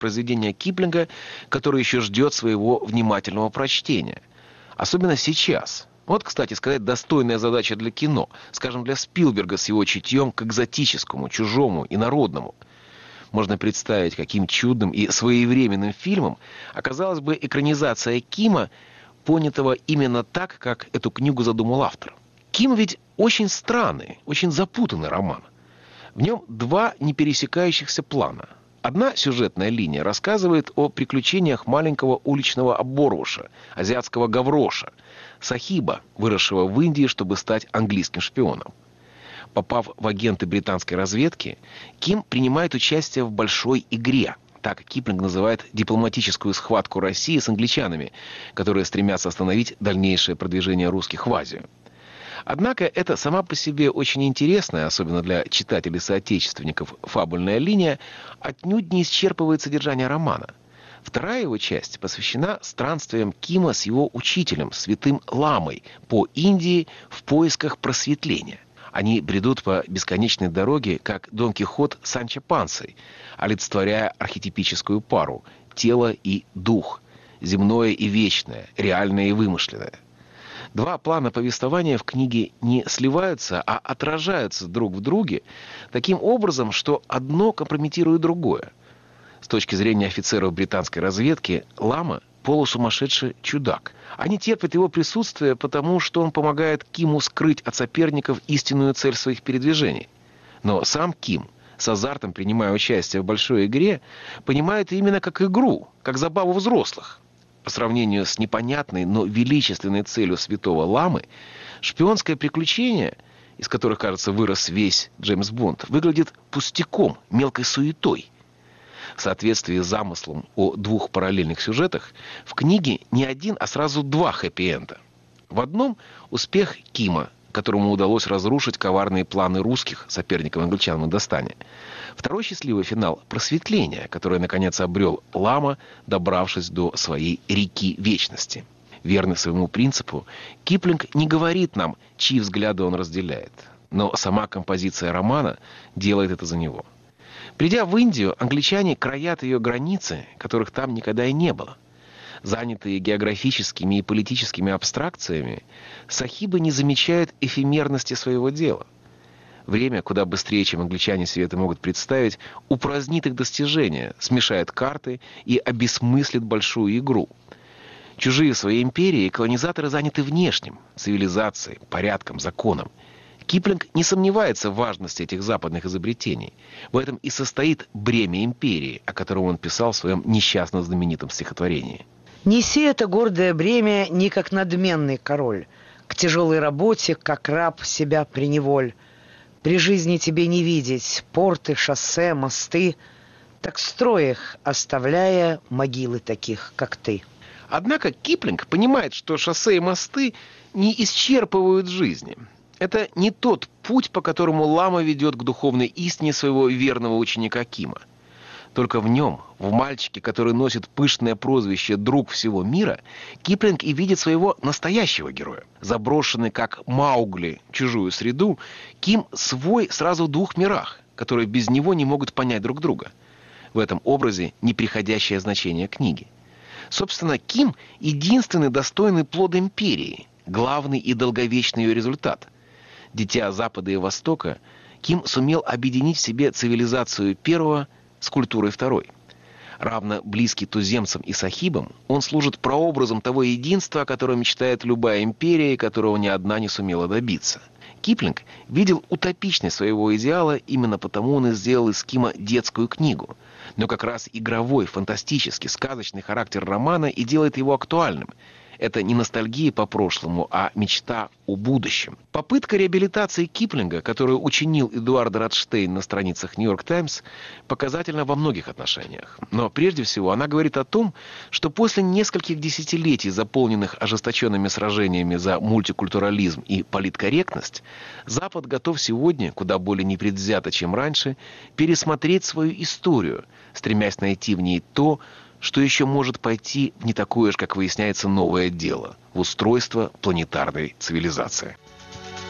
произведение Киплинга, которое еще ждет своего внимательного прочтения. Особенно сейчас. Вот, кстати сказать, достойная задача для кино. Скажем, для Спилберга с его чутьем к экзотическому, чужому, инородному. Можно представить, каким чудным и своевременным фильмом оказалась бы экранизация Кима, понятого именно так, как эту книгу задумал автор. Ким ведь очень странный, очень запутанный роман. В нем два непересекающихся плана. Одна сюжетная линия рассказывает о приключениях маленького уличного оборвыша, азиатского гавроша, Сахиба, выросшего в Индии, чтобы стать английским шпионом. Попав в агенты британской разведки, Ким принимает участие в большой игре. Так Киплинг называет дипломатическую схватку России с англичанами, которые стремятся остановить дальнейшее продвижение русских в Азию. Однако это сама по себе очень интересная, особенно для читателей-соотечественников, фабульная линия отнюдь не исчерпывает содержание романа. Вторая его часть посвящена странствиям Кима с его учителем, святым Ламой, по Индии в поисках просветления. Они бредут по бесконечной дороге, как Дон Кихот с Санчо Пансой, олицетворяя архетипическую пару – тело и дух, земное и вечное, реальное и вымышленное. Два плана повествования в книге не сливаются, а отражаются друг в друге таким образом, что одно компрометирует другое. С точки зрения офицеров британской разведки, Лама – полусумасшедший чудак. Они терпят его присутствие, потому что он помогает Киму скрыть от соперников истинную цель своих передвижений. Но сам Ким, с азартом принимая участие в большой игре, понимает именно как игру, как забаву взрослых. По сравнению с непонятной, но величественной целью святого Ламы, шпионское приключение, из которых, кажется, вырос весь Джеймс Бонд, выглядит пустяком, мелкой суетой. В соответствии с замыслом о двух параллельных сюжетах, в книге не один, а сразу два хэппи-энда. В одном – успех Кима, которому удалось разрушить коварные планы русских, соперников англичан в Индостане. Второй счастливый финал – просветление, которое, наконец, обрел Лама, добравшись до своей реки вечности. Верный своему принципу, Киплинг не говорит нам, чьи взгляды он разделяет. Но сама композиция романа делает это за него. Придя в Индию, англичане краят ее границы, которых там никогда и не было. Занятые географическими и политическими абстракциями, сахибы не замечают эфемерности своего дела. Время, куда быстрее, чем англичане себе это могут представить, упразднит их достижения, смешает карты и обесмыслит большую игру. Чужие в своей империи колонизаторы заняты внешним – цивилизацией, порядком, законом. Киплинг не сомневается в важности этих западных изобретений. В этом и состоит бремя империи, о котором он писал в своем несчастно знаменитом стихотворении. «Неси это гордое бремя не как надменный король, к тяжелой работе, как раб себя приневоль. При жизни тебе не видеть порты, шоссе, мосты, так строй их, оставляя могилы таких, как ты». Однако Киплинг понимает, что шоссе и мосты не исчерпывают жизни. Это не тот путь, по которому Лама ведет к духовной истине своего верного ученика Кима. Только в нем, в мальчике, который носит пышное прозвище «Друг всего мира», Киплинг и видит своего настоящего героя. Заброшенный, как Маугли, в чужую среду, Ким свой сразу в двух мирах, которые без него не могут понять друг друга. В этом образе неприходящее значение книги. Собственно, Ким – единственный достойный плод империи, главный и долговечный ее результат. Дитя Запада и Востока, Ким сумел объединить в себе цивилизацию первого с культурой второй. Равно близкий туземцам и сахибам, он служит прообразом того единства, о котором мечтает любая империя, и которого ни одна не сумела добиться. Киплинг видел утопичность своего идеала, именно потому он и сделал из Кима детскую книгу. Но как раз игровой, фантастический, сказочный характер романа и делает его актуальным. Это не ностальгия по прошлому, а мечта о будущем. Попытка реабилитации Киплинга, которую учинил Эдуард Радштейн на страницах «Нью-Йорк Таймс», показательна во многих отношениях. Но прежде всего она говорит о том, что после нескольких десятилетий, заполненных ожесточенными сражениями за мультикультурализм и политкорректность, Запад готов сегодня, куда более непредвзято, чем раньше, пересмотреть свою историю, стремясь найти в ней то, что еще может пойти в не такое же, как выясняется, новое дело – в устройство планетарной цивилизации.